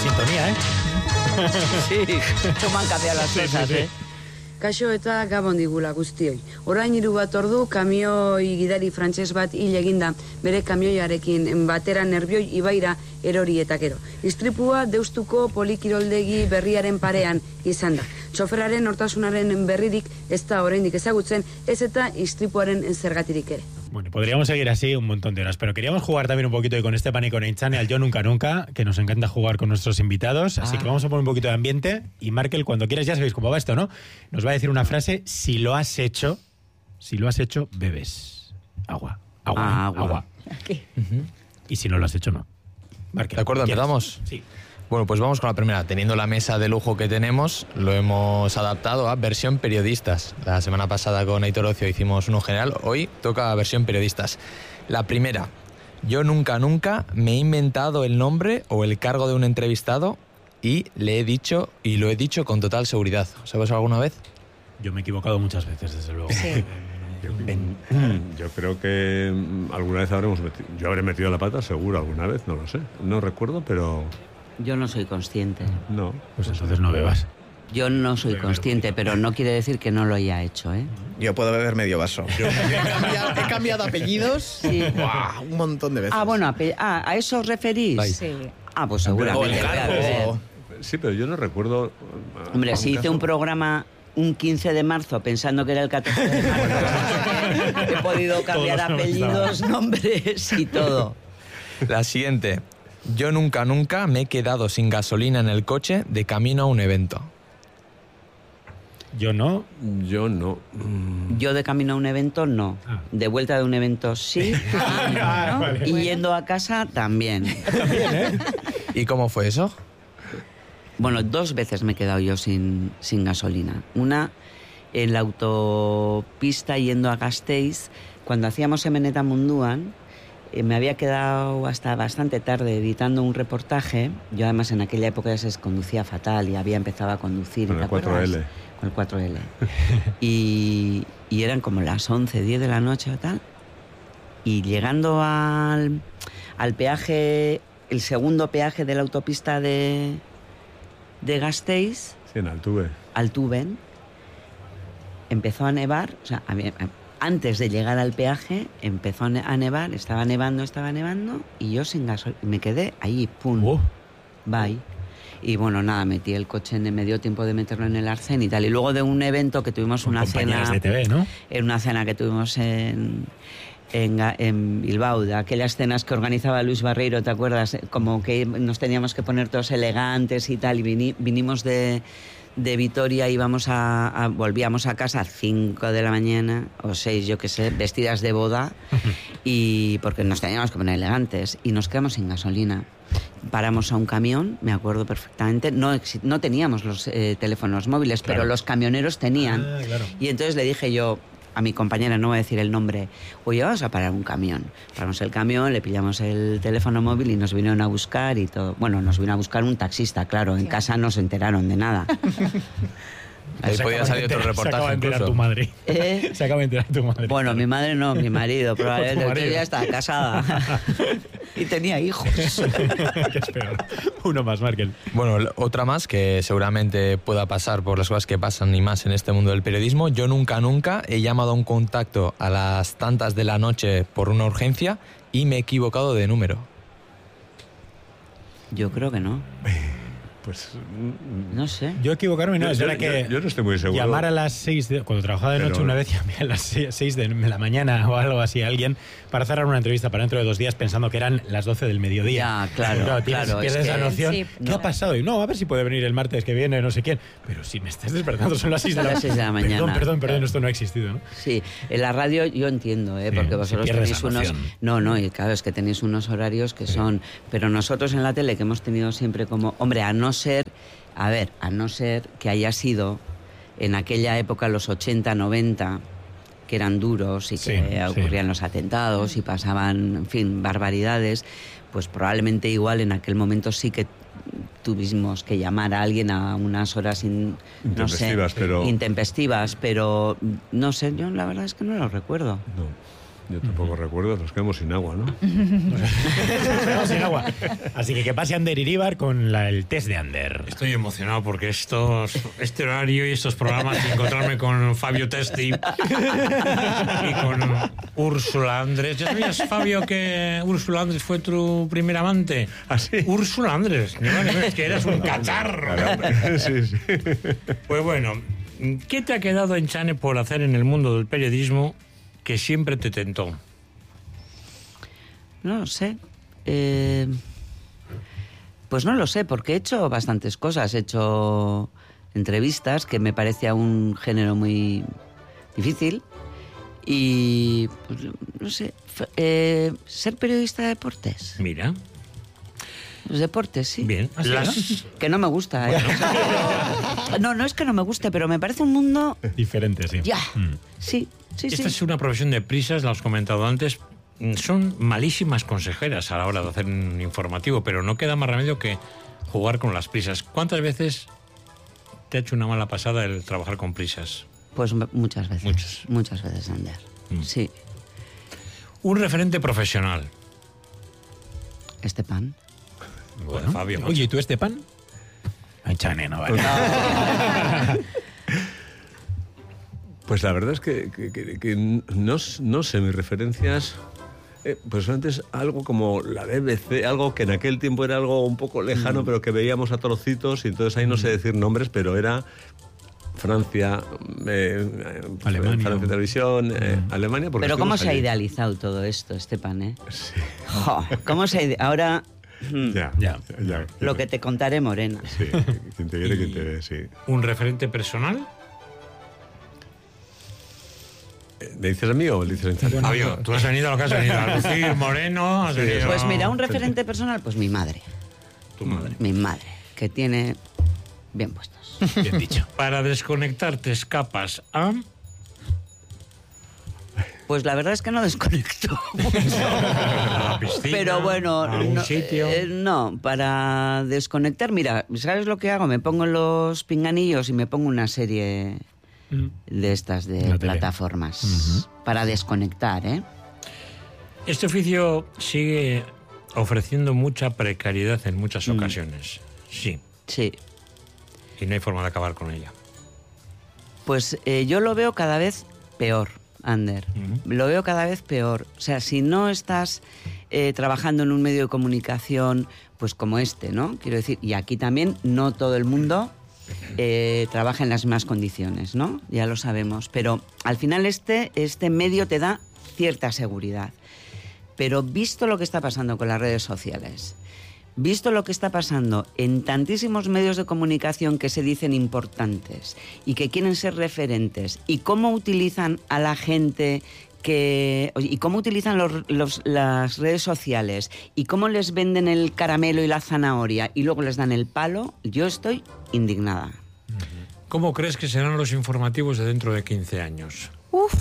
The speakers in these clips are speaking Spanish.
sintonía, ¿eh? Sí, cómo han cambiado las cosas, ¿eh? Kaixo eta gabon digula guztioi. Orain 3 ordu kamioi gidari frantses bat hil eginda bere kamioiarekin batera Nerbioi ibaira erori eta gero. Istripua Deustuko polikiroldegi berriaren parean izan da. Txoferaren nortasunaren berririk ez da oraindik ezagutzen, ez eta istripuaren zergatirik ere. Bueno, podríamos seguir así un montón de horas, pero queríamos jugar también un poquito con este Pánico en Einchane al Yo Nunca Nunca, que nos encanta jugar con nuestros invitados, así que vamos a poner un poquito de ambiente y Markel, cuando quieras, ya sabéis cómo va esto, ¿no? Nos va a decir una frase, si lo has hecho, bebes agua. Agua. ¿Qué? Y si no lo has hecho, no. Markel, ¿de acuerdo? ¿Empezamos? Sí. Bueno, pues vamos con la primera. Teniendo la mesa de lujo que tenemos, lo hemos adaptado a versión periodistas. La semana pasada con Aitor Ocio hicimos uno general, hoy toca versión periodistas. La primera, yo nunca me he inventado el nombre o el cargo de un entrevistado y lo he dicho con total seguridad. ¿Os ha pasado alguna vez? Yo me he equivocado muchas veces, desde luego. Sí. Yo creo que alguna vez yo habré metido la pata, seguro, alguna vez, no lo sé. No recuerdo, pero... Yo no soy consciente. No. Pues entonces no bebas. Yo no soy consciente, pero no quiere decir que no lo haya hecho, ¿eh? Yo puedo beber medio vaso. He cambiado apellidos Sí. un montón de veces. Bueno, ¿a eso os referís? Sí. Pues seguramente. O el voy a cargo. beber. Sí, pero yo no recuerdo... Hombre, si hice un programa un 15 de marzo pensando que era el 14 de marzo, he podido cambiar Todos apellidos, nombres y todo. La siguiente. Yo nunca me he quedado sin gasolina en el coche de camino a un evento. Yo no. Yo no. Yo de camino a un evento, no. De vuelta de un evento, sí. Ah, vale. Y yendo a casa, también. ¿Y cómo fue eso? Bueno, 2 veces me he quedado yo sin gasolina. Una en la autopista yendo a Gasteiz, cuando hacíamos Emeneta Munduan, me había quedado hasta bastante tarde editando un reportaje. Yo además en aquella época ya se conducía fatal y había empezado a conducir. Con el ¿te acuerdas? 4L. Con el 4L. y eran como las 11, 10 de la noche o tal. Y llegando al peaje, el segundo peaje de la autopista de Gasteiz, Sí, en Altuve. Altuven, empezó a nevar, o sea, antes de llegar al peaje empezó a nevar, estaba nevando y yo sin gasolina, me quedé ahí, pum, bye. Y bueno, nada, metí el coche, me dio tiempo de meterlo en el arcén y tal. Y luego de un evento que tuvimos Con una compañeras cena... de TV, ¿no? En una cena que tuvimos en Bilbao, de aquellas cenas que organizaba Luis Barreiro, ¿te acuerdas? Como que nos teníamos que poner todos elegantes y tal, y vinimos de Vitoria y volvíamos a casa a 5 de la mañana o 6, yo qué sé, vestidas de boda, y porque nos teníamos que poner elegantes y nos quedamos sin gasolina. Paramos a un camión, me acuerdo perfectamente, no teníamos los teléfonos móviles, Claro. pero los camioneros tenían. Claro. Y entonces le dije yo a mi compañera, no voy a decir el nombre, oye, vamos a parar un camión. Paramos el camión, le pillamos el teléfono móvil y nos vinieron a buscar y todo. Bueno, nos vino a buscar un taxista, claro, en casa no se enteraron de nada. Ahí podía salir otro Se acaba reportaje de enterar incluso. tu madre. ¿Eh? Se acaba de enterar tu madre. Bueno, mi madre no, mi marido, probablemente Tu marido. ya estaba casada y tenía hijos. ¿Qué es peor? Uno más, Markel. Bueno, otra más que seguramente pueda pasar por las cosas que pasan y más en este mundo del periodismo. Yo nunca he llamado a un contacto a las tantas de la noche por una urgencia y me he equivocado de número. Yo creo que no. Pues... No sé. Yo equivocarme no, es verdad que yo no estoy muy seguro. llamar a las 6, cuando trabajaba de noche Pero- una vez, llamé a las 6 de la mañana o algo así a alguien para cerrar una entrevista para dentro de 2 días pensando que eran las 12 del mediodía. Ya, claro, Pierdes es esa que- noción. sí, ¿Qué ha pasado? Y no, a ver si puede venir el martes que viene, no sé quién. Pero si me estás despertando, son las 6 de la, Las 6 de la mañana. Perdón, Claro. esto no ha existido, ¿no? Sí, en la radio yo entiendo, Sí, porque se vosotros pierde tenéis esa unos... noción. No, y claro, es que tenéis unos horarios que son... Pero nosotros en la tele, que hemos tenido siempre como... Hombre, a no ser que haya sido en aquella época, los 80, 90, que eran duros y que ocurrían los atentados y pasaban, en fin, barbaridades, pues probablemente igual en aquel momento sí que tuvimos que llamar a alguien a unas horas intempestivas, pero no sé, yo la verdad es que no lo recuerdo. No. Yo tampoco recuerdo, nos quedamos sin agua, ¿no? Nos quedamos sin agua. Así que pase Ander Iríbar con el test de Ander. Estoy emocionado porque este horario y estos programas, y encontrarme con Fabio Testi y con Úrsula Andrés. ¿Ya sabías, Fabio, que Úrsula Andrés fue tu primer amante? ¿Ah, sí? Úrsula Andrés, es que eras un cacharro. Sí, sí. Pues bueno, ¿qué te ha quedado, Enchane, por hacer en el mundo del periodismo que siempre te tentó? No lo sé. Pues no lo sé, porque he hecho bastantes cosas. He hecho entrevistas, que me parecía un género muy difícil. Y, pues, no sé, ser periodista de deportes. Mira. Los deportes, sí. Bien. Que no me gusta, ¿eh? No es que no me guste, pero me parece un mundo... Diferente, sí. Ya, sí. Esta es una profesión de prisas, lo has comentado antes. Son malísimas consejeras a la hora de hacer un informativo, pero no queda más remedio que jugar con las prisas. ¿Cuántas veces te ha hecho una mala pasada el trabajar con prisas? Pues muchas veces. Muchas. Muchas veces, Ander. Sí. Un referente profesional. Estepan. Bueno, Fabio. Oye, ¿y tú, Estepan? Enchane, no vale. Pues la verdad es que no sé, mis referencias... pues antes algo como la BBC, algo que en aquel tiempo era algo un poco lejano, pero que veíamos a trocitos, y entonces ahí no sé decir nombres, pero era Francia, Alemania. Francia Televisión, Alemania... Porque Pero ¿cómo estuvimos se ha allí. idealizado todo esto, Estepan, eh? Sí. Jo, ¿cómo se ha ahora... Ya. Lo que te contaré, Morena. Sí, quien te quiere, quien te ve, sí. ¿Un referente personal? ¿Le dices a mí o le dices a Enchane? Fabio, tú has venido a lo que has venido. A lucir Moreno, has venido... Pues mira, un referente personal, pues mi madre. Tu madre. Mi madre, que tiene bien puestos. Bien dicho. Para desconectar te escapas a... Pues la verdad es que no desconecto. a la piscina, Pero bueno, a un no, sitio. no, para desconectar, mira, ¿sabes lo que hago? Me pongo los pinganillos y me pongo una serie de estas de La tele. plataformas para desconectar, ¿eh? Este oficio sigue ofreciendo mucha precariedad en muchas ocasiones. Sí. Sí. Y no hay forma de acabar con ella. Pues yo lo veo cada vez peor, Ander. Lo veo cada vez peor. O sea, si no estás trabajando en un medio de comunicación, pues como este, ¿no? Quiero decir, y aquí también no todo el mundo trabaja en las mismas condiciones, ¿no? Ya lo sabemos. Pero al final este medio te da cierta seguridad. Pero visto lo que está pasando con las redes sociales, visto lo que está pasando en tantísimos medios de comunicación que se dicen importantes y que quieren ser referentes, y cómo utilizan a la gente y cómo utilizan las redes sociales, y cómo les venden el caramelo y la zanahoria y luego les dan el palo, yo estoy indignada. ¿Cómo crees que serán los informativos de dentro de 15 años?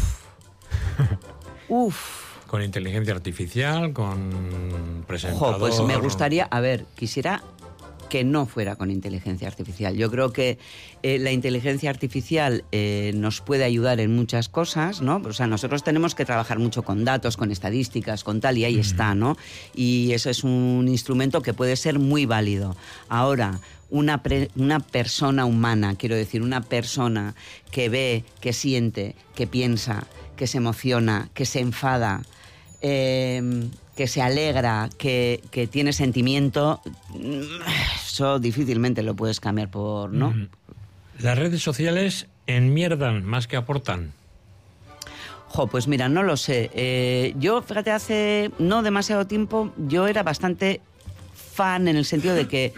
Uf. ¿Con inteligencia artificial? ¿Con presentador? Pues me gustaría, quisiera que no fuera con inteligencia artificial. Yo creo que la inteligencia artificial nos puede ayudar en muchas cosas, ¿no? O sea, nosotros tenemos que trabajar mucho con datos, con estadísticas, con tal, y ahí está, ¿no? Y eso es un instrumento que puede ser muy válido. Ahora, una persona humana, quiero decir, una persona que ve, que siente, que piensa, que se emociona, que se enfada, que se alegra, que tiene sentimiento, eso difícilmente lo puedes cambiar por, ¿no? ¿Las redes sociales enmierdan más que aportan? Pues mira, no lo sé. Yo, fíjate, hace no demasiado tiempo yo era bastante fan en el sentido de que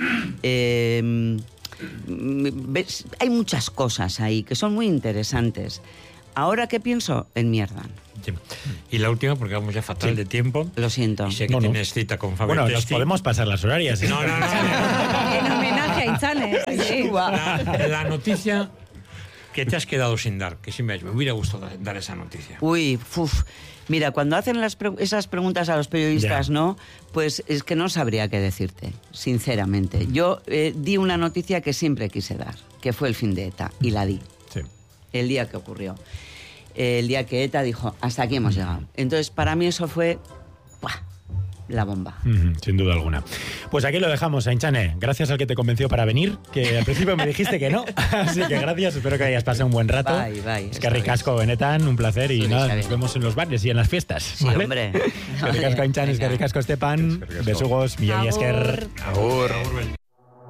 hay muchas cosas ahí que son muy interesantes. Ahora, ¿qué pienso? Enmierdan. Sí. Y la última, porque vamos ya fatal de tiempo. Lo siento. Y sé que tienes cita con Fabio Bueno, nos Testi. podemos pasar las horarias. ¿eh? No. En homenaje a Inchane. Sí. La noticia que te has quedado sin dar, que sí me hubiera gustado dar esa noticia. Mira, cuando hacen esas preguntas a los periodistas, Ya. ¿no? Pues es que no sabría qué decirte, sinceramente. Yo di una noticia que siempre quise dar, que fue el fin de ETA, y la di. Sí. El día que ocurrió. el día que ETA dijo, hasta aquí hemos llegado. Entonces, para mí eso fue ¡buah!, la bomba. Sin duda alguna. Pues aquí lo dejamos, Ainchane. Gracias al que te convenció para venir, que al principio me dijiste que no. Así que gracias, espero que hayas pasado un buen rato. Bye. Es que ricasco, benetan, un placer. Y nada, nos vemos en los bares y en las fiestas. Sí, ¿vale? hombre. Que ricasco, Ainchane, es que ricasco, Estepan. Besugos, millón y esker. Agur.